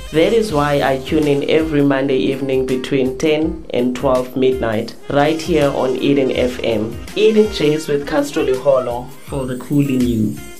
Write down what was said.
That is why I tune in every Monday evening between 10 and 12 midnight, right here on Eden FM. Eden Chase with Castro Liholo for the cool in you.